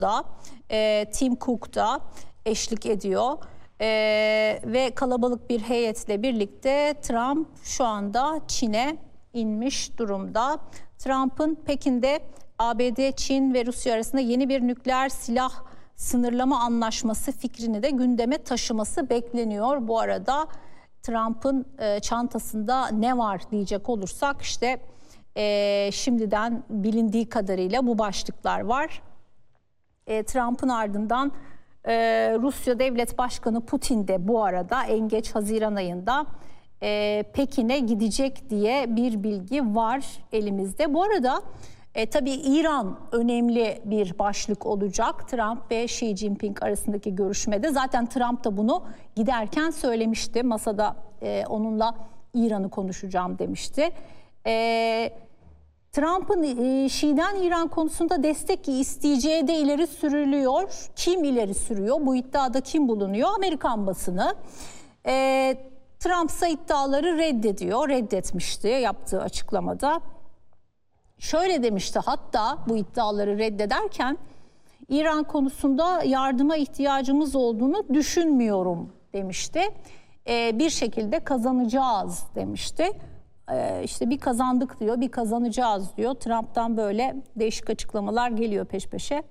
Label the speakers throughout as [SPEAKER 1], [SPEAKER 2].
[SPEAKER 1] da Tim Cook da eşlik ediyor. Ve kalabalık bir heyetle birlikte Trump şu anda Çin'e inmiş durumda. Trump'ın Pekin'de ABD, Çin ve Rusya arasında yeni bir nükleer silah sınırlama anlaşması fikrini de gündeme taşıması bekleniyor. Bu arada Trump'ın çantasında ne var diyecek olursak işte şimdiden bilindiği kadarıyla bu başlıklar var. Trump'ın ardından Rusya Devlet Başkanı Putin de bu arada en geç Haziran ayında Pekin'e gidecek diye bir bilgi var elimizde. Bu arada tabii İran önemli bir başlık olacak. Trump ve Xi Jinping arasındaki görüşmede. Zaten Trump da bunu giderken söylemişti. Masada onunla İran'ı konuşacağım demişti. Trump'ın Şii'den İran konusunda destek isteyeceği de ileri sürülüyor. Kim ileri sürüyor? Bu iddiada kim bulunuyor? Amerikan basını. Trump ise iddiaları reddetmişti yaptığı açıklamada. Şöyle demişti hatta bu iddiaları reddederken İran konusunda yardıma ihtiyacımız olduğunu düşünmüyorum demişti. Bir şekilde kazanacağız demişti. İşte bir kazandık diyor, bir kazanacağız diyor. Trump'tan böyle değişik açıklamalar geliyor peş peşe.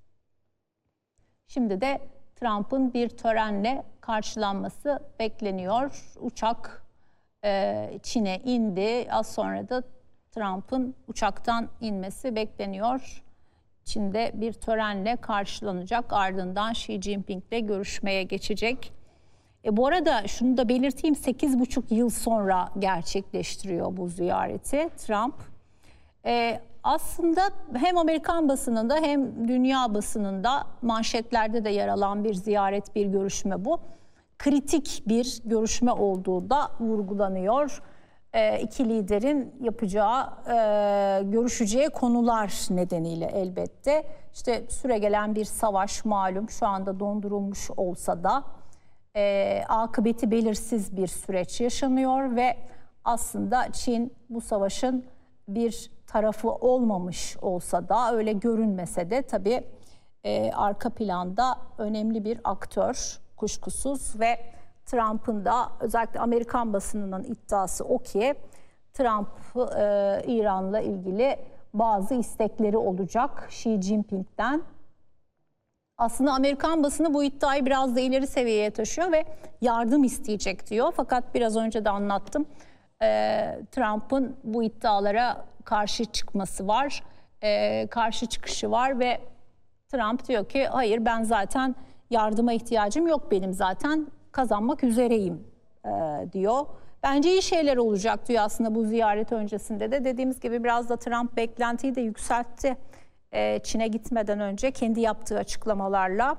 [SPEAKER 1] Şimdi de Trump'ın bir törenle karşılanması bekleniyor. Uçak Çin'e indi. Az sonra da Trump'ın uçaktan inmesi bekleniyor. Çin'de bir törenle karşılanacak. Ardından Xi Jinping'le görüşmeye geçecek. Bu arada şunu da belirteyim, 8,5 yıl sonra gerçekleştiriyor bu ziyareti Trump. Aslında hem Amerikan basınında hem dünya basınında manşetlerde de yer alan bir ziyaret, bir görüşme bu. Kritik bir görüşme olduğu da vurgulanıyor. İki liderin yapacağı, görüşeceği konular nedeniyle elbette. İşte süregelen bir savaş malum şu anda dondurulmuş olsa da akıbeti belirsiz bir süreç yaşanıyor ve aslında Çin bu savaşın bir tarafı olmamış olsa da öyle görünmese de tabii arka planda önemli bir aktör kuşkusuz ve Trump'ın da özellikle Amerikan basınının iddiası o ki Trump İran'la ilgili bazı istekleri olacak Xi Jinping'den. Aslında Amerikan basını bu iddiayı biraz da ileri seviyeye taşıyor ve yardım isteyecek diyor. Fakat biraz önce de anlattım. Trump'ın bu iddialara karşı çıkması var. Karşı çıkışı var ve Trump diyor ki hayır ben zaten yardıma ihtiyacım yok benim zaten kazanmak üzereyim diyor. Bence iyi şeyler olacak diyor aslında bu ziyaret öncesinde de. Dediğimiz gibi biraz da Trump beklentiyi de yükseltti. Çin'e gitmeden önce kendi yaptığı açıklamalarla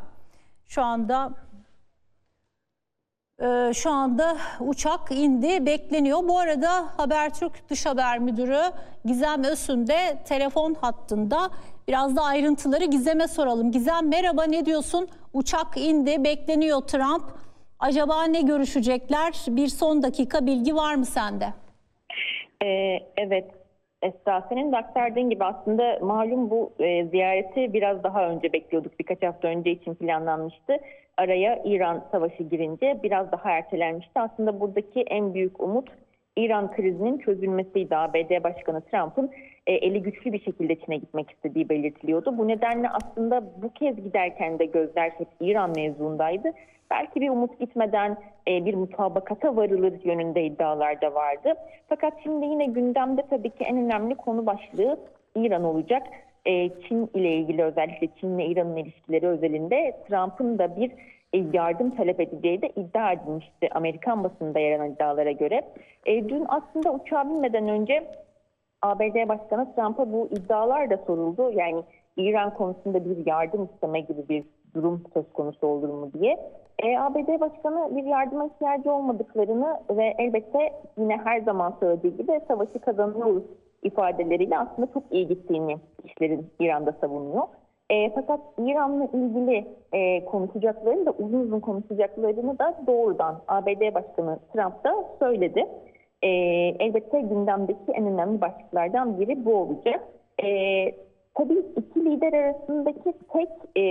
[SPEAKER 1] şu anda uçak indi, bekleniyor. Bu arada Habertürk Dış Haber Müdürü Gizem Özsün de telefon hattında. Biraz da ayrıntıları Gizem'e soralım. Gizem merhaba, ne diyorsun? Uçak indi, bekleniyor Trump. Acaba ne görüşecekler? Bir son dakika bilgi var mı sende?
[SPEAKER 2] Evet. Esra, senin de aktardığın gibi aslında malum bu ziyareti biraz daha önce bekliyorduk. Birkaç hafta önce için planlanmıştı. Araya İran savaşı girince biraz daha ertelenmişti. Aslında buradaki en büyük umut İran krizinin çözülmesiydi. ABD Başkanı Trump'ın eli güçlü bir şekilde Çin'e gitmek istediği belirtiliyordu. Bu nedenle aslında bu kez giderken de gözler hep İran mevzuundaydı. Belki bir umut gitmeden bir mutabakata varılır yönünde iddialar da vardı. Fakat şimdi yine gündemde tabii ki en önemli konu başlığı İran olacak. Çin ile ilgili, özellikle Çin ile İran'ın ilişkileri özelinde Trump'ın da bir yardım talep edeceği de iddia edilmişti Amerikan basınında yer alan iddialara göre. Dün aslında uçağa binmeden önce ABD Başkanı Trump'a bu iddialar da soruldu. Yani İran konusunda bir yardım isteme gibi bir durum söz konusu olur mu diye. ABD Başkanı bir yardıma ihtiyacı olmadıklarını ve elbette yine her zaman söylediği gibi savaşı kazanıyoruz ifadeleriyle aslında çok iyi gittiğini işlerin İran'da savunuyor. Fakat İran'la ilgili konuşacaklarını da uzun konuşacaklarını da doğrudan ABD Başkanı Trump da söyledi. Elbette gündemdeki en önemli başlıklardan biri bu olacak. Tabii iki lider arasındaki tek